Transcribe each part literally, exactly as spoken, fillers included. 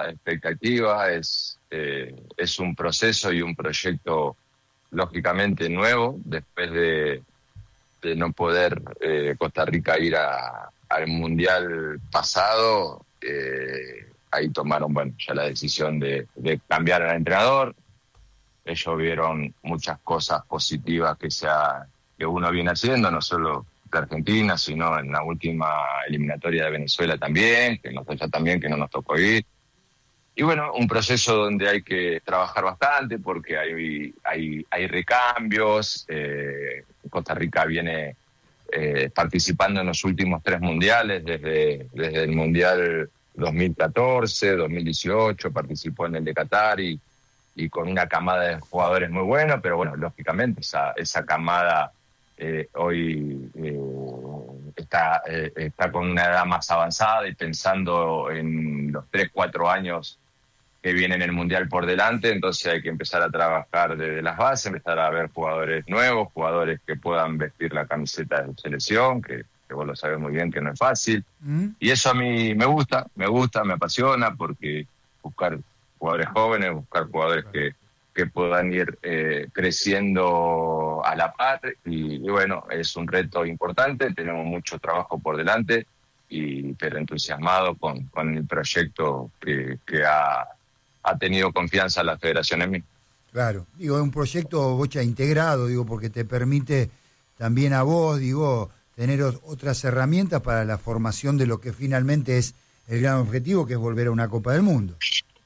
mucha expectativa, es, eh, es un proceso y un proyecto lógicamente nuevo, después de, de no poder eh, Costa Rica ir a, al Mundial pasado, eh, ahí tomaron bueno ya la decisión de, de cambiar al entrenador. Ellos vieron muchas cosas positivas que, sea, que uno viene haciendo, no solo de Argentina, sino en la última eliminatoria de Venezuela también, que nos ya también que no nos tocó ir. Y bueno, un proceso donde hay que trabajar bastante porque hay, hay, hay recambios. Eh, Costa Rica viene eh, participando en los últimos tres mundiales, desde, desde el Mundial dos mil catorce, dos mil dieciocho, participó en el de Qatar y, y con una camada de jugadores muy buena, pero bueno, lógicamente esa, esa camada eh, hoy eh, está, eh, está con una edad más avanzada y pensando en los tres, cuatro años que vienen el Mundial por delante, entonces hay que empezar a trabajar desde las bases, empezar a ver jugadores nuevos, jugadores que puedan vestir la camiseta de selección, que, que vos lo sabés muy bien que no es fácil. Mm. Y eso a mí me gusta, me gusta, me apasiona, porque buscar jugadores jóvenes, buscar jugadores que, que puedan ir eh, creciendo a la par, y, y bueno, es un reto importante, tenemos mucho trabajo por delante, y pero entusiasmado con, con el proyecto que, que ha... ha tenido confianza la federación en mí. Claro, digo, es un proyecto, Bocha, integrado, digo, porque te permite también a vos, digo, tener otras herramientas para la formación de lo que finalmente es el gran objetivo, que es volver a una Copa del Mundo.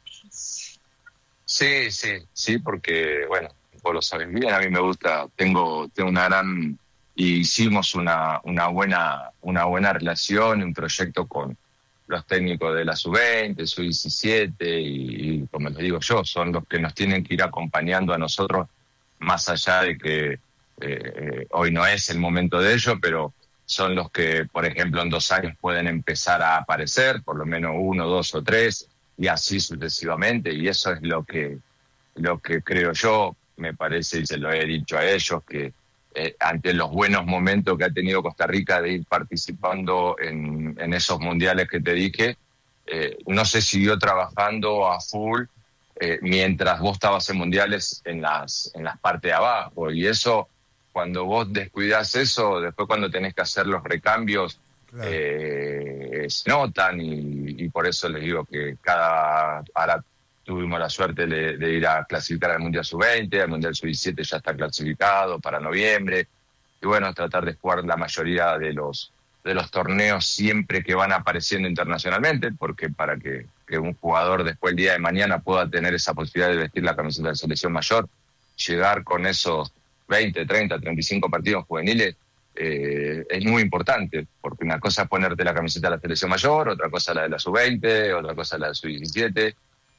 Sí, sí, sí, porque, bueno, vos lo sabés bien, a mí me gusta, tengo, tengo una gran, y hicimos una, una buena, una buena relación, un proyecto con los técnicos de la sub veinte, sub diecisiete y, y como les digo yo, son los que nos tienen que ir acompañando a nosotros, más allá de que eh, eh, hoy no es el momento de ello, pero son los que, por ejemplo, en dos años pueden empezar a aparecer, por lo menos uno, dos o tres, y así sucesivamente, y eso es lo que, lo que creo yo, me parece, y se lo he dicho a ellos, que Eh, ante los buenos momentos que ha tenido Costa Rica de ir participando en, en esos mundiales que te dije, eh, no se siguió trabajando a full eh, mientras vos estabas en mundiales en las, en las partes de abajo. Y eso, cuando vos descuidás eso, después cuando tenés que hacer los recambios, claro. eh, se notan y, y por eso les digo que cada... Ahora, tuvimos la suerte de, de ir a clasificar al Mundial sub veinte, al Mundial sub diecisiete ya está clasificado para noviembre. Y bueno, tratar de jugar la mayoría de los de los torneos siempre que van apareciendo internacionalmente, porque para que, que un jugador después el día de mañana pueda tener esa posibilidad de vestir la camiseta de la selección mayor, llegar con esos veinte, treinta, treinta y cinco partidos juveniles, eh, es muy importante, porque una cosa es ponerte la camiseta de la selección mayor, otra cosa la de la sub veinte, otra cosa la de la sub diecisiete.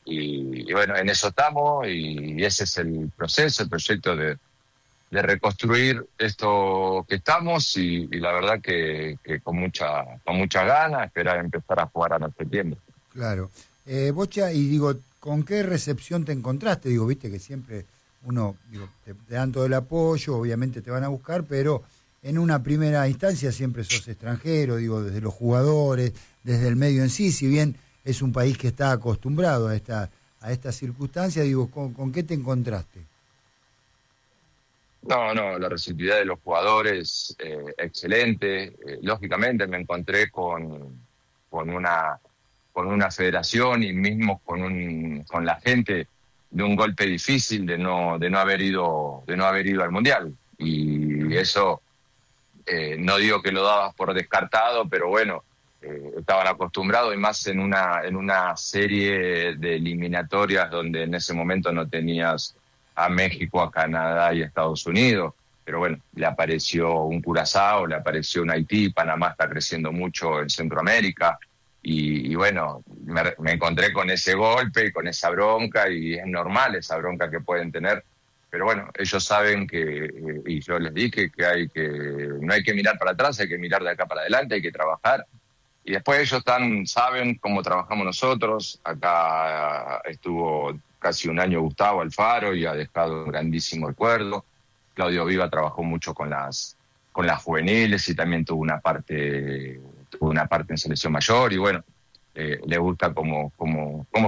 Y, y bueno, en eso estamos y ese es el proceso, el proyecto de, de reconstruir esto que estamos y, y la verdad que, que con mucha con mucha ganas, esperar empezar a jugar a septiembre. Claro. Eh, Bocha, y digo, ¿con qué recepción te encontraste? Digo, viste que siempre uno, digo, te, te dan todo el apoyo, obviamente te van a buscar, pero en una primera instancia siempre sos extranjero, digo, desde los jugadores, desde el medio en sí, si bien es un país que está acostumbrado a esta a esta circunstancia, digo, ¿con, con qué te encontraste? No, no, la receptividad de los jugadores, eh, excelente. Eh, lógicamente me encontré con, con una con una federación y mismo con un con la gente de un golpe difícil de no de no haber ido de no haber ido al Mundial. Y eso eh, no digo que lo dabas por descartado, pero bueno, Eh, estaban acostumbrados y más en una en una serie de eliminatorias donde en ese momento no tenías a México, a Canadá y a Estados Unidos, pero bueno, le apareció un Curazao, le apareció un Haití, Panamá está creciendo mucho en Centroamérica y, y bueno, me, me encontré con ese golpe y con esa bronca y es normal esa bronca que pueden tener, pero bueno, ellos saben que, eh, y yo les dije que hay que no hay que mirar para atrás, hay que mirar de acá para adelante, hay que trabajar. Y después ellos tan, saben cómo trabajamos nosotros. Acá estuvo casi un año Gustavo Alfaro y ha dejado un grandísimo recuerdo. Claudio Viva trabajó mucho con las con las juveniles y también tuvo una parte tuvo una parte en selección mayor. Y bueno, eh, le gusta cómo, cómo, cómo